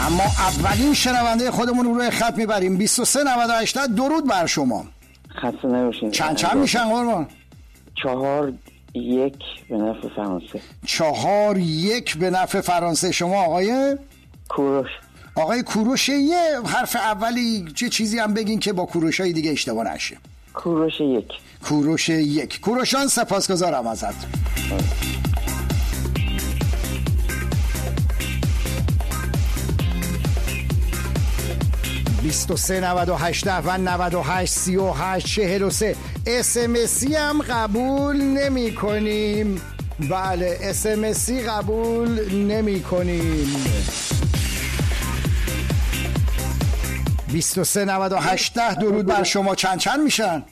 اما اولین شنونده خودمون رو روی خط میبریم. 2398 درود بر شما. خسته نباشین. چند میشن قربان؟ 4-1 به نفع فرانسه. 4-1 به نفع فرانسه. شما آقای کوروش. آقای کوروش، یه حرف اولی چه چیزی هم بگین که با کوروشای دیگه اشتباه نشه. کوروش 1. کوروش 1. کوروشان سپاسگزارم ازت. 2398 و 98 38 43. اسمسی هم قبول نمی کنیم. بله اسمسی قبول نمی کنیم. 2398 درود بر شما. چند میشن؟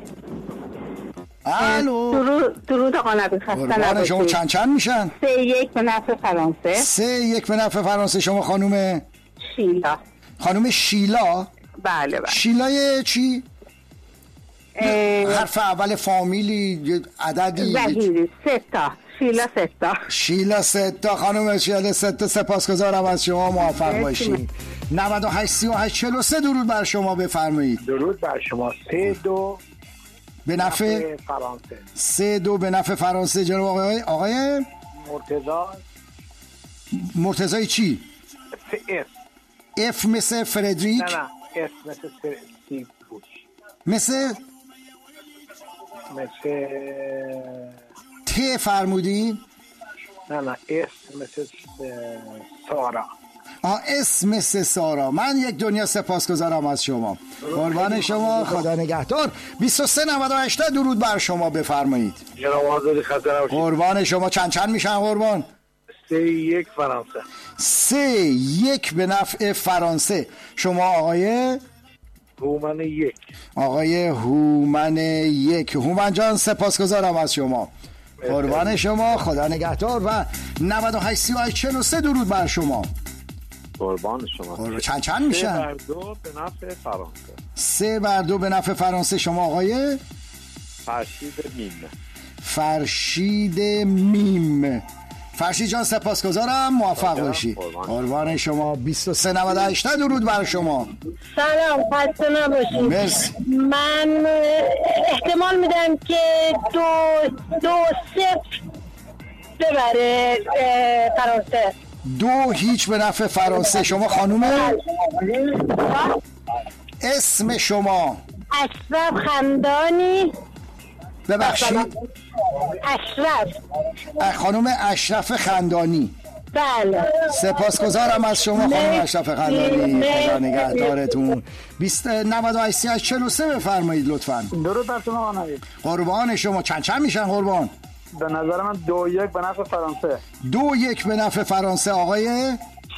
الو درود آقا نبی، خسته نباشید. شما چند میشن؟ 3-1 به نفع فرانسه. 3-1 به نفع فرانسه. شما خانم شیلا. خانم شیلا؟ بله. شیلای چی؟ حرف اول فامیلی عددی؟ زهیری. 3 تا. شیلا 3 خانم شیلا 3. سپاسگزارم از شما. موفق باشید. 98 38 43 درود بر شما. بفرمایید. درود بر شما. 3-2 به نفع فرانسه. 3-2 به نفع فرانسه. جناب آقای مرتضی چی؟ اف مثل فردریک؟ نه اف مثل سی پوش. مثل ت فرمودین؟ نه اس مثل سارا. اس مثل سارا. من یک دنیا سپاسگزارم از شما. قربان شما. خدا نگهدار. 2398 درود بر شما. بفرمایید. جناب آزادی خسته نباشید. قربان شما. چند میشن قربان؟ 3-1 فرانسه. 3-1 به نفع فرانسه. شما آقای هومن 1. آقای هومن 1. هومن جان سپاسگزارم از شما. قربان شما. خدا نگهدار. و 98 38 43 درود بر شما. قربان شما. چند میشن؟ 3-2 به نفع فرانسه. 3-2 به نفع فرانسه. شما آقای فرشید میم. فرشید جان سپاسگزارم. موفق باشید. قربان شما. 2398 درود بر شما. سلام، خسته نباشید. مرسی. من احتمال میدم که 2-0 ببره فرانسه. 2-0 به نفع فرانسه. شما خانومه؟ اسم شما؟ اشرف خندانی. ببخشید خانم اشرف خندانی. بله. سپاسگزارم از شما خانم اشرف خندانی. خدا نگهدارتون. 98 43 بفرمایید لطفاً. درود بر شما خانم. قربان شما. چند میشن قربان؟ به نظر من 2-1 به نفع فرانسه. 2-1 به نفع فرانسه. آقای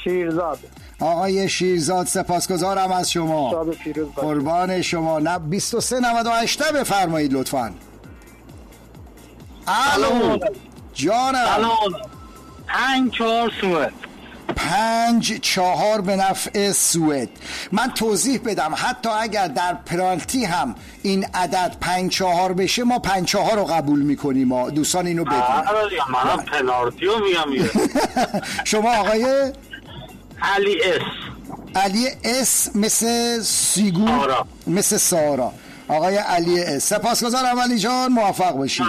شیرزاد سپاسگزارم از شما. قربان شما. 2398 بفرمایید لطفاً. الو جانم. 5-4 سوئد. 5-4 به نفع سوئد. من توضیح بدم حتی اگر در پنالتی هم این عدد 5-4 بشه ما 5-4 رو قبول میکنیم. دوستان اینو بدونن. من پنالتی رو میگم. شما آقای علی اس مثل سیگور مثل سارا. آقای علی اس. سپاسگزارم علی جان. موفق باشید.